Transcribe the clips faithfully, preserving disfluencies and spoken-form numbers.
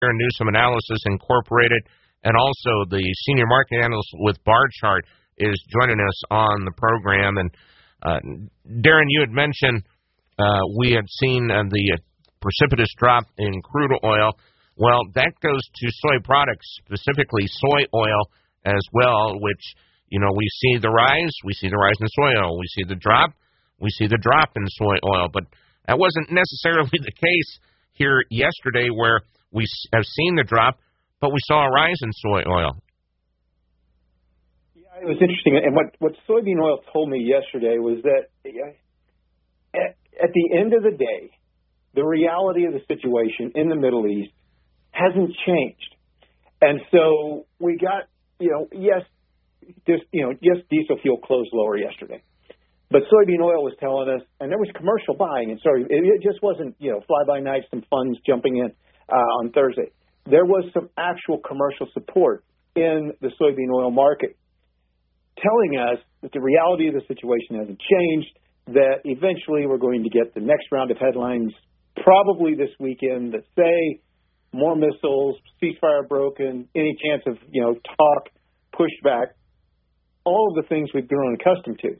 Darren Newsom Analysis Incorporated, and also the senior market analyst with Barchart is joining us on the program. And uh, Darren, you had mentioned uh, we had seen uh, the precipitous drop in crude oil. Well, that goes to soy products, specifically soy oil as well, which, you know, we see the rise, we see the rise in soy oil, we see the drop, we see the drop in soy oil. But that wasn't necessarily the case here yesterday, where we have seen the drop, but we saw a rise in soy oil. Yeah, it was interesting. And what, what soybean oil told me yesterday was that at, at the end of the day, the reality of the situation in the Middle East hasn't changed. And so we got, you know, yes, this, you know, yes, diesel fuel closed lower yesterday. But soybean oil was telling us, and there was commercial buying, and sorry, it, it just wasn't, you know, fly-by-night, some funds jumping in uh, on Thursday. There was some actual commercial support in the soybean oil market, telling us that the reality of the situation hasn't changed, that eventually we're going to get the next round of headlines probably this weekend that say more missiles, ceasefire broken, any chance of, you know, talk, pushback, all of the things we've grown accustomed to.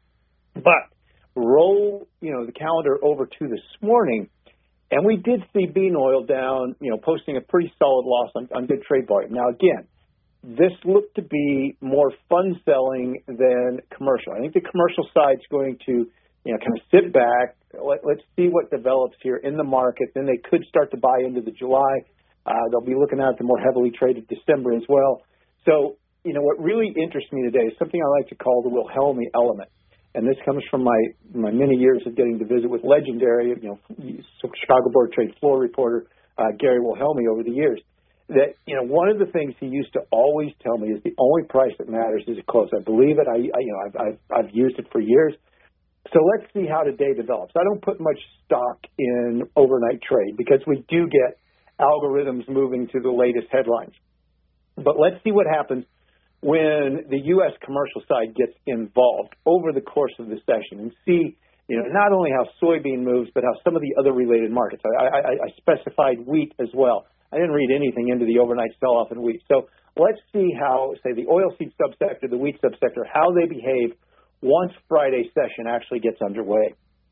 But roll, you know, the calendar over to this morning, and we did see bean oil down, you know, posting a pretty solid loss on, on good trade volume. Now, again, this looked to be more fund selling than commercial. I think the commercial side's going to, you know, kind of sit back. Let, let's see what develops here in the market. Then they could start to buy into the July. Uh, they'll be looking at the more heavily traded December as well. So, you know, what really interests me today is something I like to call the Wilhelmi element. And this comes from my, my many years of getting to visit with legendary, you know, Chicago Board of Trade floor reporter uh, Gary Wilhelmi over the years. That, you know, one of the things he used to always tell me is the only price that matters is it close. I believe it. I, I you know, I've, I've I've used it for years. So let's see how today develops. I don't put much stock in overnight trade because we do get algorithms moving to the latest headlines. But let's see what happens when the U S commercial side gets involved over the course of the session and see, you know, not only how soybean moves, but how some of the other related markets. I, I, I specified wheat as well. I didn't read anything into the overnight sell-off in wheat. So let's see how, say, the oilseed subsector, the wheat subsector, how they behave once Friday's session actually gets underway.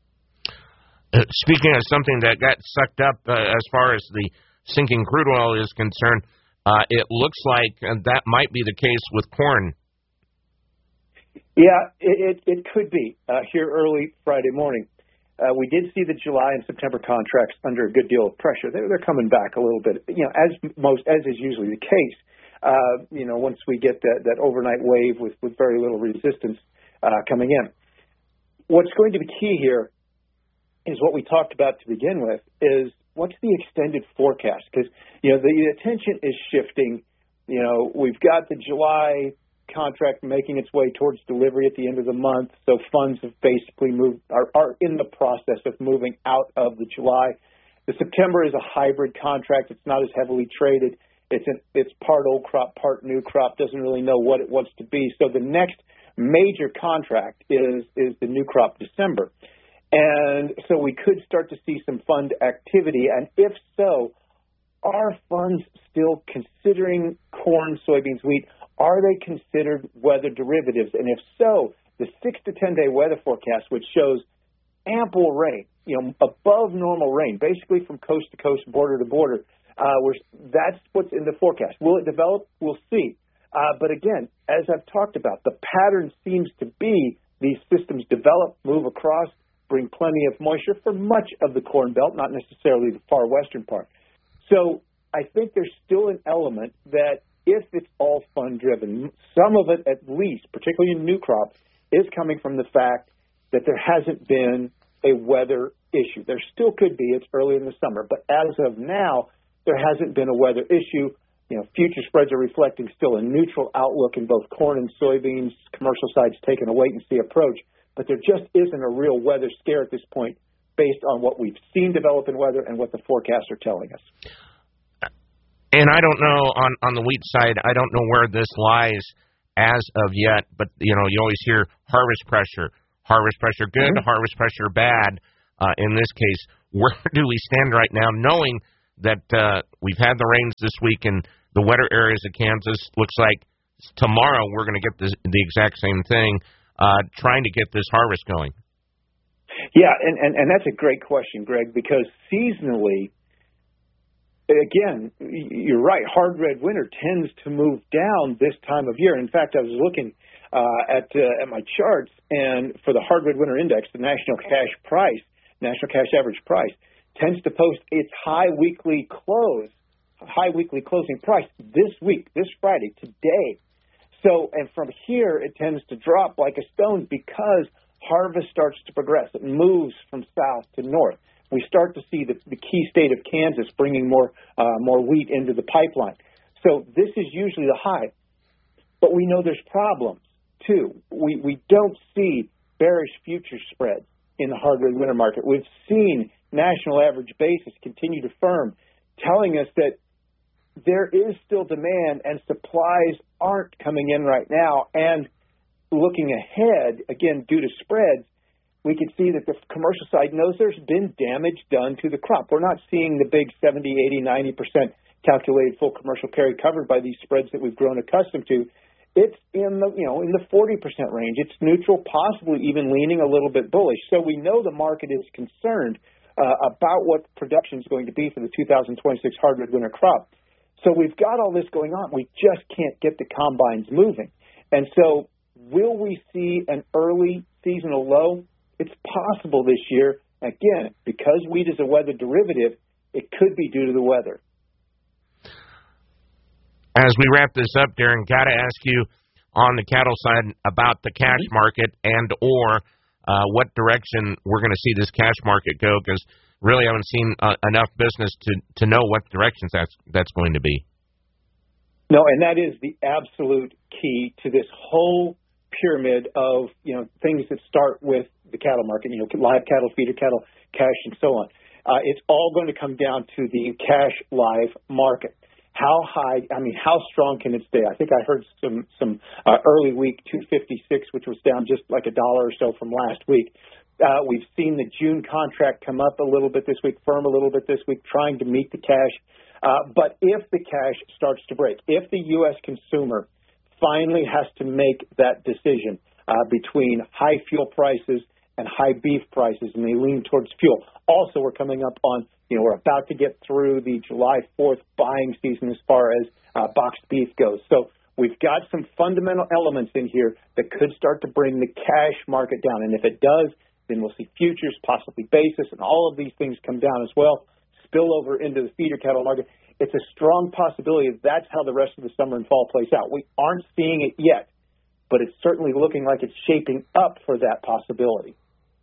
Uh, speaking of something that got sucked up uh, as far as the sinking crude oil is concerned, Uh, it looks like that might be the case with corn. Yeah, it, it, it could be uh, here early Friday morning. Uh, we did see the July and September contracts under a good deal of pressure. They're, they're coming back a little bit, you know, as most as is usually the case. Uh, you know, once we get that, that overnight wave with, with very little resistance uh, coming in. What's going to be key here is what we talked about to begin with is what's the extended forecast? Because, you know, the attention is shifting. You know, we've got the July contract making its way towards delivery at the end of the month. So funds have basically moved, are, are in the process of moving out of the July. The September is a hybrid contract. It's not as heavily traded. It's an, it's part old crop, part new crop, doesn't really know what it wants to be. So the next major contract is, is the new crop December. And so we could start to see some fund activity. And if so, are funds still considering corn, soybeans, wheat? Are they considered weather derivatives? And if so, the six to ten day weather forecast, which shows ample rain, you know, above normal rain, basically from coast to coast, border to border, uh, where that's what's in the forecast. Will it develop? We'll see. Uh, but again, as I've talked about, the pattern seems to be these systems develop, move across, bring plenty of moisture for much of the Corn Belt, not necessarily the far western part. So I think there's still an element that if it's all fund-driven, some of it at least, particularly in new crop, is coming from the fact that there hasn't been a weather issue. There still could be. It's early in the summer. But as of now, there hasn't been a weather issue. You know, future spreads are reflecting still a neutral outlook in both corn and soybeans. Commercial side's taking a wait-and-see approach. But there just isn't a real weather scare at this point based on what we've seen develop in weather and what the forecasts are telling us. And I don't know, on, on the wheat side, I don't know where this lies as of yet, but, you know, you always hear harvest pressure, harvest pressure good, mm-hmm. harvest pressure bad. Uh, in this case, where do we stand right now, knowing that uh, we've had the rains this week in the wetter areas of Kansas. Looks like tomorrow we're going to get the, the exact same thing, uh, trying to get this harvest going. Yeah, and, and, and that's a great question, Greg, because seasonally, again, you're right, hard red winter tends to move down this time of year. In fact, I was looking uh, at uh, at my charts, and for the hard red winter index, the national cash price, national cash average price, tends to post its high weekly close, high weekly closing price this week, this Friday, today. So, and from here, it tends to drop like a stone because harvest starts to progress. It moves from south to north. We start to see the, the key state of Kansas bringing more uh, more wheat into the pipeline. So this is usually the high. But we know there's problems, too. We, we don't see bearish future spreads in the hard red winter market. We've seen national average basis continue to firm, telling us that there is still demand and supplies aren't coming in right now. And looking ahead, again, due to spreads, we can see that the commercial side knows there's been damage done to the crop. We're not seeing the big seventy, eighty, ninety percent calculated full commercial carry covered by these spreads that we've grown accustomed to. It's in the, you know, in the forty percent range. It's neutral, possibly even leaning a little bit bullish. So we know the market is concerned uh, about what production is going to be for the two thousand twenty-six hard red winter crop. So we've got all this going on. We just can't get the combines moving. And so will we see an early seasonal low? It's possible this year. Again, because wheat is a weather derivative, it could be due to the weather. As we wrap this up, Darren, got to ask you on the cattle side about the cash market and or uh, what direction we're going to see this cash market go, because really I haven't seen uh, enough business to, to know what directions that's, that's going to be. No, and that is the absolute key to this whole pyramid of, you know, things that start with the cattle market, you know, live cattle, feeder cattle, cash, and so on. Uh, it's all going to come down to the cash live market. How high, I mean, how strong can it stay? I think I heard some, some uh, early week two fifty-six, which was down just like a dollar or so from last week. Uh, we've seen the June contract come up a little bit this week, firm a little bit this week, trying to meet the cash. Uh, but if the cash starts to break, if the U S consumer finally has to make that decision uh, between high fuel prices and high beef prices, and they lean towards fuel. Also, we're coming up on, you know, we're about to get through the July fourth buying season as far as uh, boxed beef goes. So we've got some fundamental elements in here that could start to bring the cash market down. And if it does, then we'll see futures, possibly basis, and all of these things come down as well, spill over into the feeder cattle market. It's a strong possibility that that's how the rest of the summer and fall plays out. We aren't seeing it yet, but it's certainly looking like it's shaping up for that possibility.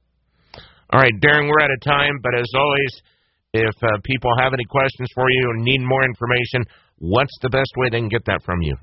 All right, Darren, we're out of time, but as always, if uh, people have any questions for you or need more information, what's the best way they can get that from you?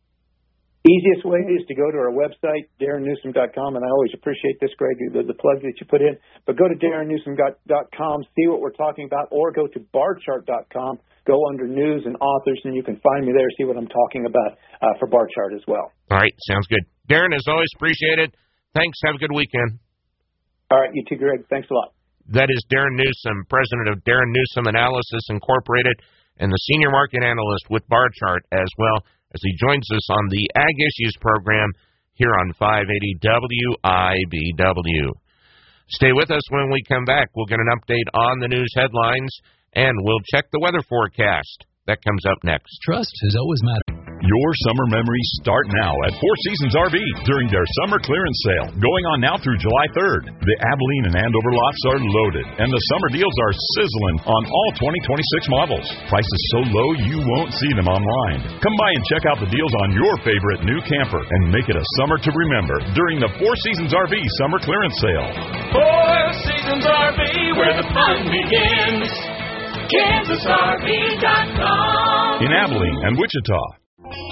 Easiest way is to go to our website, darren newsom dot com, and I always appreciate this, Greg, the, the plug that you put in. But go to darren newsom dot com, see what we're talking about, or go to bar chart dot com, go under news and authors, and you can find me there, see what I'm talking about uh, for Bar Chart as well. All right, sounds good. Darren, as always, appreciate it. Thanks. Have a good weekend. All right, you too, Greg. Thanks a lot. That is Darren Newsom, president of Darren Newsom Analysis Incorporated, and the senior market analyst with Bar Chart as well, as he joins us on the Ag Issues program here on five eighty W I B W. Stay with us. When we come back, we'll get an update on the news headlines, and we'll check the weather forecast. That comes up next. Trust has always mattered. Your summer memories start now at Four Seasons R V during their summer clearance sale, going on now through July third. The Abilene and Andover lots are loaded, and the summer deals are sizzling on all twenty twenty-six models. Prices so low you won't see them online. Come by and check out the deals on your favorite new camper and make it a summer to remember during the Four Seasons R V summer clearance sale. Four Seasons R V, where the fun begins. Kansas R V dot com. In Abilene and Wichita.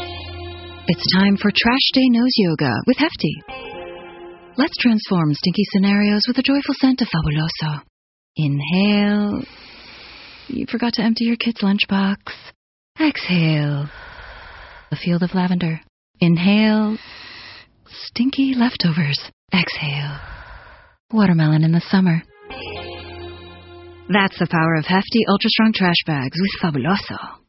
It's time for Trash Day Nose Yoga with Hefty. Let's transform stinky scenarios with a joyful scent of Fabuloso. Inhale. You forgot to empty your kid's lunchbox. Exhale. A field of lavender. Inhale. Stinky leftovers. Exhale. Watermelon in the summer. That's the power of hefty, ultra-strong trash bags with Fabuloso.